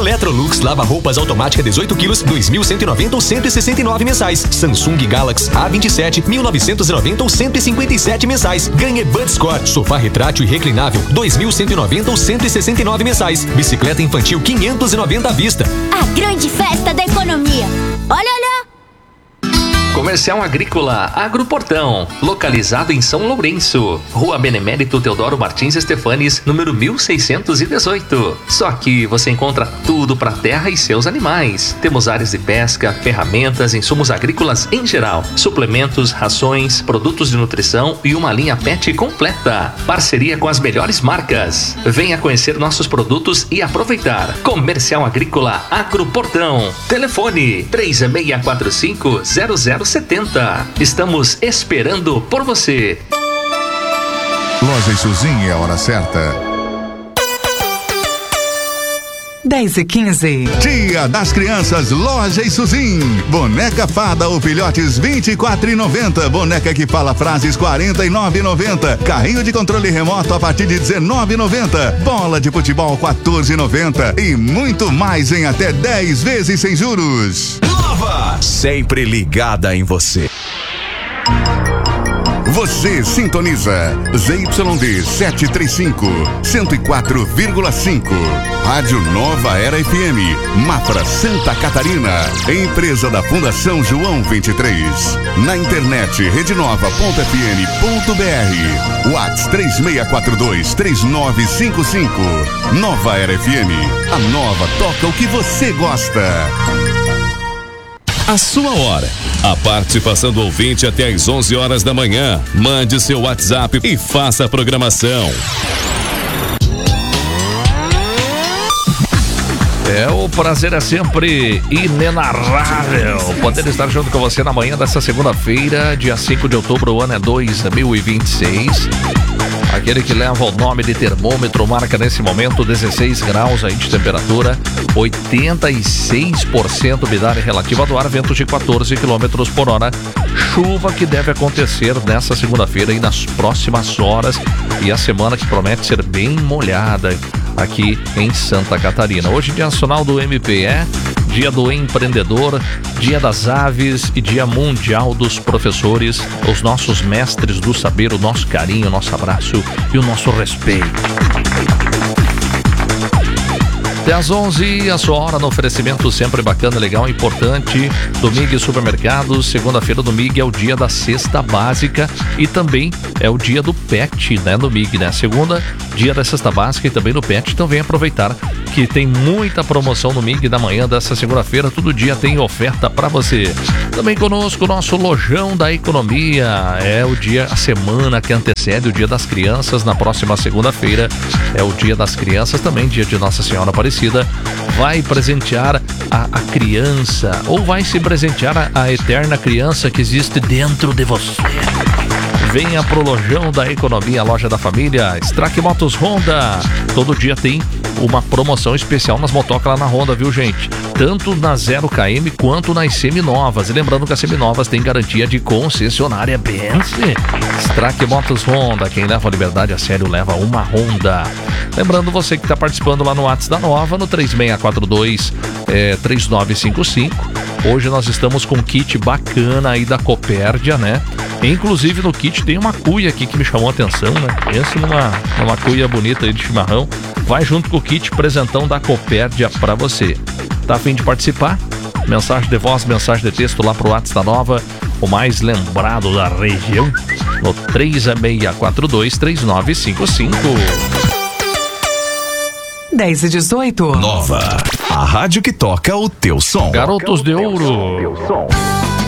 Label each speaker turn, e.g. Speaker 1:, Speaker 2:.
Speaker 1: Electrolux lava-roupas automática 18 quilos, 2.190 ou 169 mensais. Samsung Galaxy A27, 1.990 ou 157 mensais. Ganhe Bud Score, sofá retrátil e reclinável, 2.190 ou 169 mensais. Bicicleta infantil 590 à vista.
Speaker 2: A grande festa da economia. Olha!
Speaker 3: Comercial Agrícola Agroportão, localizado em São Lourenço, Rua Benemérito Teodoro Martins Estefanes, número 1618. Só aqui você encontra tudo para a terra e seus animais. Temos áreas de pesca, ferramentas, insumos agrícolas em geral, suplementos, rações, produtos de nutrição e uma linha pet completa. Parceria com as melhores marcas. Venha conhecer nossos produtos e aproveitar. Comercial Agrícola Agroportão. Telefone 3645-0070. Estamos esperando por você.
Speaker 4: Loja Isuzinha é a hora certa.
Speaker 5: 10h15.
Speaker 4: Dia das Crianças, Loja Isuzinha. Boneca fada ou filhotes, R$24,90. Boneca que fala frases, R$49,90. Carrinho de controle remoto a partir de R$19,90. Bola de futebol, R$14,90. E muito mais em até 10 vezes sem juros.
Speaker 6: Nova, sempre ligada em você.
Speaker 4: Você sintoniza ZYD 735, 104,5. Rádio Nova Era FM, Mafra, Santa Catarina. Empresa da Fundação João 23. Na internet, redenova.fm.br. WhatsApp 3642-3955. Nova Era FM, a nova toca o que você gosta.
Speaker 7: A sua hora. A participação do ouvinte até às 11 horas da manhã. Mande seu WhatsApp e faça a programação.
Speaker 8: O prazer é sempre inenarrável poder estar junto com você na manhã dessa segunda-feira, dia 5 de outubro, o ano é 2026. Aquele que leva o nome de termômetro marca nesse momento 16 graus aí de temperatura, 86% umidade relativa do ar, ventos de 14 km por hora. Chuva que deve acontecer nessa segunda-feira e nas próximas horas, e a semana que promete ser bem molhada aqui em Santa Catarina. Hoje, Dia Nacional do MPE, Dia do Empreendedor, Dia das Aves e Dia Mundial dos Professores, os nossos mestres do saber, o nosso carinho, o nosso abraço e o nosso respeito. Até às 11, a sua hora no oferecimento sempre bacana, legal, importante do MIG Supermercados. Segunda-feira do MIG é o dia da cesta básica e também é o dia do PET, né, do MIG, né? Segunda, dia da cesta básica e também do PET. Então vem aproveitar que tem muita promoção no MIG da manhã dessa segunda-feira. Todo dia tem oferta para você. Também conosco o nosso Lojão da Economia. É o dia, a semana que antecede o Dia das Crianças. Na próxima segunda-feira é o Dia das Crianças, também dia de Nossa Senhora Aparecida. Vai presentear a criança, ou vai se presentear a eterna criança que existe dentro de você. Venha pro Lojão da Economia, a loja da família. Strack Motos Honda. Todo dia tem uma promoção especial nas motocas lá na Honda, viu, gente? Tanto na 0km quanto nas seminovas. E lembrando que as seminovas têm garantia de concessionária Benz. Strack Motos Honda. Quem leva a liberdade a sério leva uma Honda. Lembrando você que está participando lá no WhatsApp da Nova, no 3642-3955. Hoje nós estamos com um kit bacana aí da Copérdia, né? Inclusive no kit tem uma cuia aqui que me chamou a atenção, né? Pensa numa cuia bonita aí de chimarrão. Vai junto com o kit presentão da Copérdia pra você. Tá a fim de participar? Mensagem de voz, mensagem de texto lá pro WhatsApp da Nova, o mais lembrado da região, no 3642-3955.
Speaker 5: 10h18.
Speaker 6: Nova, a rádio que toca o teu som.
Speaker 8: Garotos de Ouro.